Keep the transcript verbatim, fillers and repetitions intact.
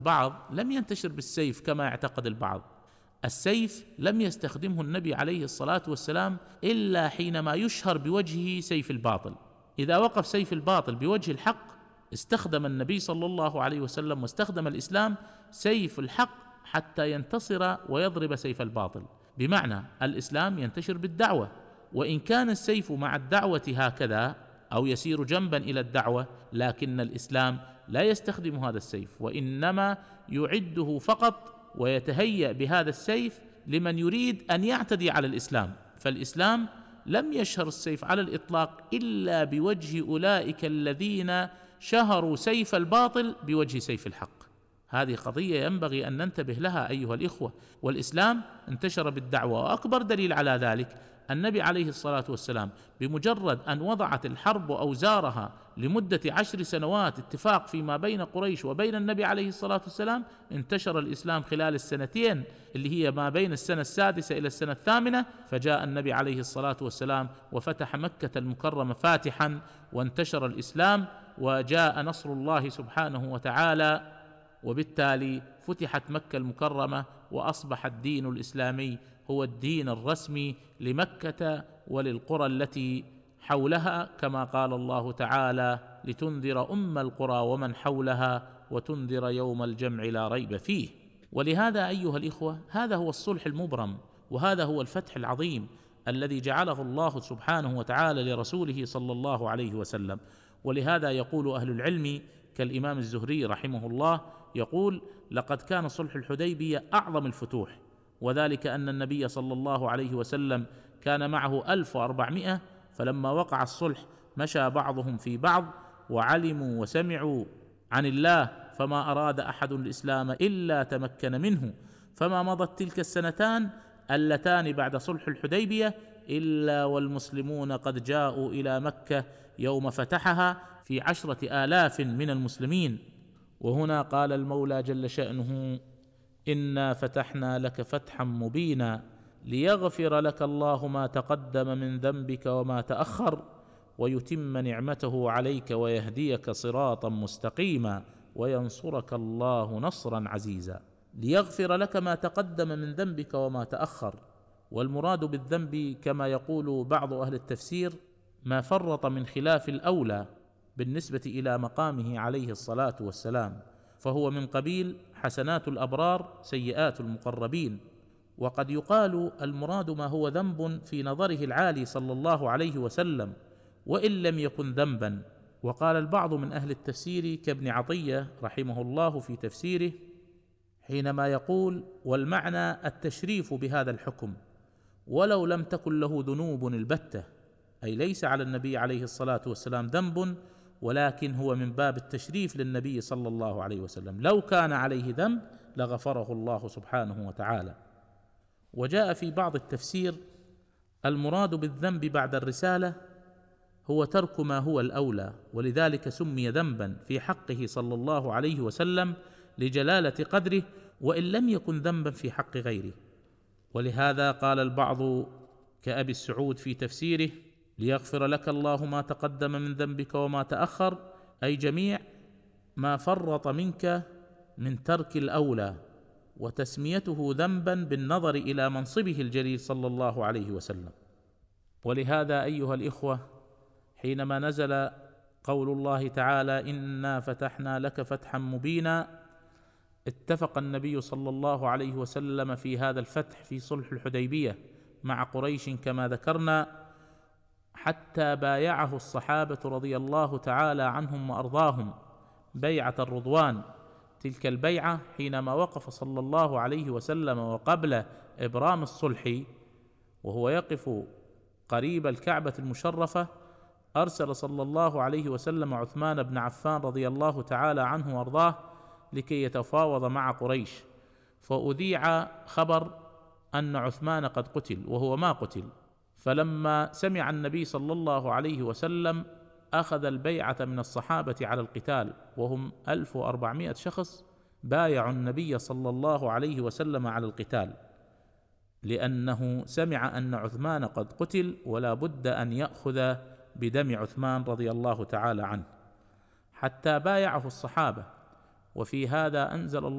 بعض لم ينتشر بالسيف كما يعتقد البعض. السيف لم يستخدمه النبي عليه الصلاة والسلام إلا حينما يشهر بوجهه سيف الباطل. إذا وقف سيف الباطل بوجه الحق استخدم النبي صلى الله عليه وسلم واستخدم الإسلام سيف الحق حتى ينتصر ويضرب سيف الباطل. بمعنى الإسلام ينتشر بالدعوة، وإن كان السيف مع الدعوة هكذا أو يسير جنبا إلى الدعوة، لكن الإسلام لا يستخدم هذا السيف، وإنما يعده فقط ويتهيأ بهذا السيف لمن يريد أن يعتدي على الإسلام. فالإسلام لم يشهر السيف على الإطلاق إلا بوجه أولئك الذين شهروا سيف الباطل بوجه سيف الحق. هذه قضية ينبغي أن ننتبه لها أيها الإخوة. والإسلام انتشر بالدعوة، وأكبر دليل على ذلك النبي عليه الصلاة والسلام بمجرد أن وضعت الحرب أوزارها لمدة عشر سنوات اتفاق فيما بين قريش وبين النبي عليه الصلاة والسلام، انتشر الإسلام خلال السنتين اللي هي ما بين السنة السادسة إلى السنة الثامنة. فجاء النبي عليه الصلاة والسلام وفتح مكة المكرمة فاتحا، وانتشر الإسلام وجاء نصر الله سبحانه وتعالى، وبالتالي فتحت مكة المكرمة وأصبح الدين الإسلامي هو الدين الرسمي لمكة وللقرى التي حولها، كما قال الله تعالى: لتنذر أم القرى ومن حولها وتنذر يوم الجمع لا ريب فيه. ولهذا أيها الإخوة هذا هو الصلح المبرم، وهذا هو الفتح العظيم الذي جعله الله سبحانه وتعالى لرسوله صلى الله عليه وسلم. ولهذا يقول أهل العلم كالإمام الزهري رحمه الله يقول: لقد كان صلح الحديبية أعظم الفتوح، وذلك أن النبي صلى الله عليه وسلم كان معه ألف وأربعمائة، فلما وقع الصلح مشى بعضهم في بعض وعلموا وسمعوا عن الله، فما أراد أحد الإسلام إلا تمكن منه، فما مضت تلك السنتان اللتان بعد صلح الحديبية إلا والمسلمون قد جاءوا إلى مكة يوم فتحها في عشرة آلاف من المسلمين. وهنا قال المولى جل شأنه: إنا فتحنا لك فتحا مبينا ليغفر لك الله ما تقدم من ذنبك وما تأخر ويتم نعمته عليك ويهديك صراطا مستقيما وينصرك الله نصرا عزيزا. ليغفر لك ما تقدم من ذنبك وما تأخر، والمراد بالذنب كما يقول بعض أهل التفسير ما فرط من خلاف الأولى بالنسبة إلى مقامه عليه الصلاة والسلام، فهو من قبيل حسنات الأبرار سيئات المقربين. وقد يقال المراد ما هو ذنب في نظره العالي صلى الله عليه وسلم وإن لم يكن ذنبا. وقال البعض من أهل التفسير كابن عطية رحمه الله في تفسيره حينما يقول: والمعنى التشريف بهذا الحكم ولو لم تكن له ذنوب البتة، أي ليس على النبي عليه الصلاة والسلام ذنب، ولكن هو من باب التشريف للنبي صلى الله عليه وسلم، لو كان عليه ذنب لغفره الله سبحانه وتعالى. وجاء في بعض التفسير المراد بالذنب بعد الرسالة هو ترك ما هو الأولى، ولذلك سمي ذنبا في حقه صلى الله عليه وسلم لجلالة قدره، وإن لم يكن ذنبا في حق غيره. ولهذا قال البعض كأبي السعود في تفسيره: ليغفر لك الله ما تقدم من ذنبك وما تأخر، أي جميع ما فرط منك من ترك الأولى، وتسميته ذنبا بالنظر إلى منصبه الجليل صلى الله عليه وسلم. ولهذا أيها الإخوة حينما نزل قول الله تعالى: إنا فتحنا لك فتحا مبينا، اتفق النبي صلى الله عليه وسلم في هذا الفتح في صلح الحديبية مع قريش كما ذكرنا، حتى بايعه الصحابة رضي الله تعالى عنهم وأرضاهم بيعة الرضوان. تلك البيعة حينما وقف صلى الله عليه وسلم وقبل إبرام الصلح وهو يقف قريب الكعبة المشرفة، أرسل صلى الله عليه وسلم عثمان بن عفان رضي الله تعالى عنه وأرضاه لكي يتفاوض مع قريش، فأذيع خبر أن عثمان قد قتل وهو ما قتل. فلما سمع النبي صلى الله عليه وسلم أخذ البيعة من الصحابة على القتال، وهم ألف وأربعمائة شخص بايعوا النبي صلى الله عليه وسلم على القتال، لأنه سمع أن عثمان قد قتل ولا بد أن يأخذ بدم عثمان رضي الله تعالى عنه، حتى بايعه الصحابة. وفي هذا أنزل الله